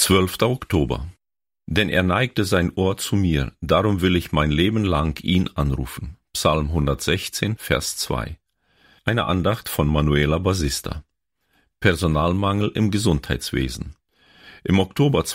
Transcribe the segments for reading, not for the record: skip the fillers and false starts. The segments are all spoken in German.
12. Oktober. Denn er neigte sein Ohr zu mir, darum will ich mein Leben lang ihn anrufen. Psalm 116, Vers 2. Eine Andacht von Manuela Basista. Personalmangel im Gesundheitswesen. Im Oktober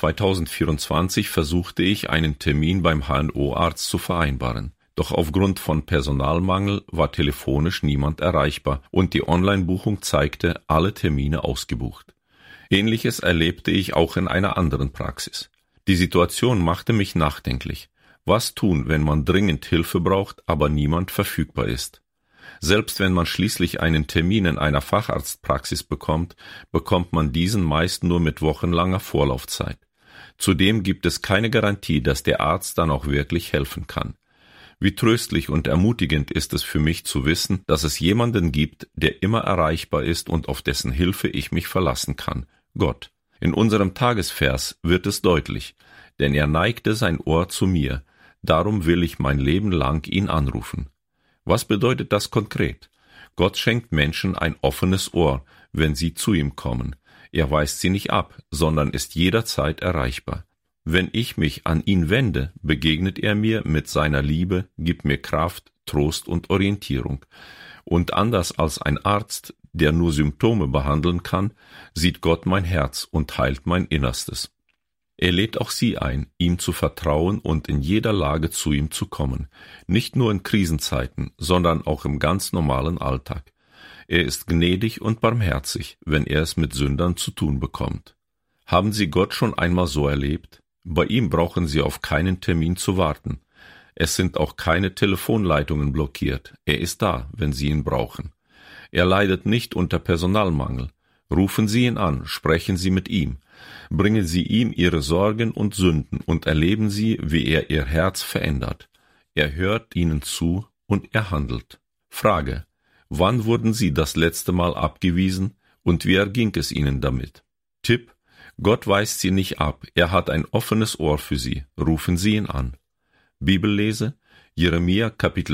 2024 versuchte ich, einen Termin beim HNO-Arzt zu vereinbaren. Doch aufgrund von Personalmangel war telefonisch niemand erreichbar und die Online-Buchung zeigte alle Termine ausgebucht. Ähnliches erlebte ich auch in einer anderen Praxis. Die Situation machte mich nachdenklich. Was tun, wenn man dringend Hilfe braucht, aber niemand verfügbar ist? Selbst wenn man schließlich einen Termin in einer Facharztpraxis bekommt, bekommt man diesen meist nur mit wochenlanger Vorlaufzeit. Zudem gibt es keine Garantie, dass der Arzt dann auch wirklich helfen kann. Wie tröstlich und ermutigend ist es für mich zu wissen, dass es jemanden gibt, der immer erreichbar ist und auf dessen Hilfe ich mich verlassen kann, Gott. In unserem Tagesvers wird es deutlich, denn er neigte sein Ohr zu mir, darum will ich mein Leben lang ihn anrufen. Was bedeutet das konkret? Gott schenkt Menschen ein offenes Ohr, wenn sie zu ihm kommen. Er weist sie nicht ab, sondern ist jederzeit erreichbar. Wenn ich mich an ihn wende, begegnet er mir mit seiner Liebe, gibt mir Kraft, Trost und Orientierung. Und anders als ein Arzt, der nur Symptome behandeln kann, sieht Gott mein Herz und heilt mein Innerstes. Er lädt auch Sie ein, ihm zu vertrauen und in jeder Lage zu ihm zu kommen, nicht nur in Krisenzeiten, sondern auch im ganz normalen Alltag. Er ist gnädig und barmherzig, wenn er es mit Sündern zu tun bekommt. Haben Sie Gott schon einmal so erlebt? Bei ihm brauchen Sie auf keinen Termin zu warten. Es sind auch keine Telefonleitungen blockiert. Er ist da, wenn Sie ihn brauchen. Er leidet nicht unter Personalmangel. Rufen Sie ihn an, sprechen Sie mit ihm. Bringen Sie ihm Ihre Sorgen und Sünden und erleben Sie, wie er Ihr Herz verändert. Er hört Ihnen zu und er handelt. Frage: Wann wurden Sie das letzte Mal abgewiesen und wie erging es Ihnen damit? Tipp: Gott weist Sie nicht ab, er hat ein offenes Ohr für Sie. Rufen Sie ihn an. Bibellese: Jeremia Kapitel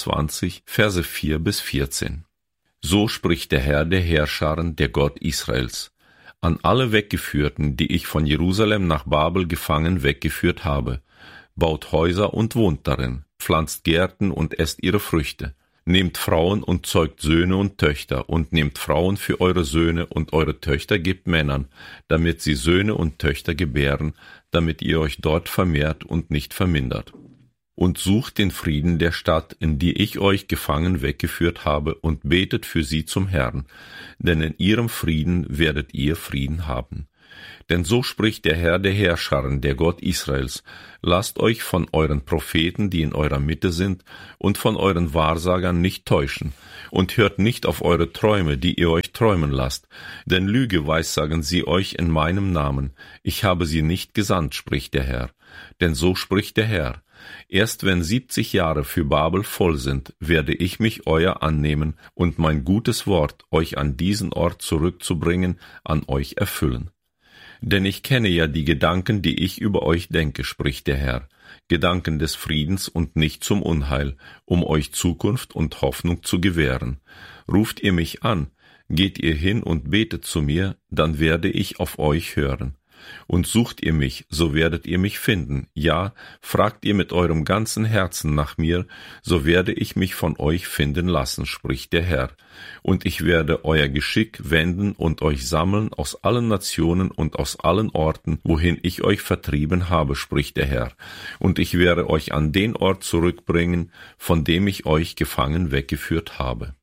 29, Verse 4 bis 14. So spricht der Herr der Heerscharen, der Gott Israels: An alle Weggeführten, die ich von Jerusalem nach Babel gefangen weggeführt habe, baut Häuser und wohnt darin, pflanzt Gärten und esst ihre Früchte. Nehmt Frauen und zeugt Söhne und Töchter, und nehmt Frauen für eure Söhne, und eure Töchter gebt Männern, damit sie Söhne und Töchter gebären, damit ihr euch dort vermehrt und nicht vermindert. Und sucht den Frieden der Stadt, in die ich euch gefangen weggeführt habe, und betet für sie zum Herrn, denn in ihrem Frieden werdet ihr Frieden haben. Denn so spricht der Herr der Heerscharen, der Gott Israels: Lasst euch von euren Propheten, die in eurer Mitte sind, und von euren Wahrsagern nicht täuschen, und hört nicht auf eure Träume, die ihr euch träumen lasst, denn Lüge weissagen sie euch in meinem Namen. Ich habe sie nicht gesandt, spricht der Herr. Denn so spricht der Herr: Erst wenn 70 Jahre für Babel voll sind, werde ich mich euer annehmen und mein gutes Wort, euch an diesen Ort zurückzubringen, an euch erfüllen. Denn ich kenne ja die Gedanken, die ich über euch denke, spricht der Herr, Gedanken des Friedens und nicht zum Unheil, um euch Zukunft und Hoffnung zu gewähren. Ruft ihr mich an, geht ihr hin und betet zu mir, dann werde ich auf euch hören. Und sucht ihr mich, so werdet ihr mich finden. Ja, fragt ihr mit eurem ganzen Herzen nach mir, so werde ich mich von euch finden lassen, spricht der Herr. Und ich werde euer Geschick wenden und euch sammeln aus allen Nationen und aus allen Orten, wohin ich euch vertrieben habe, spricht der Herr. Und ich werde euch an den Ort zurückbringen, von dem ich euch gefangen weggeführt habe.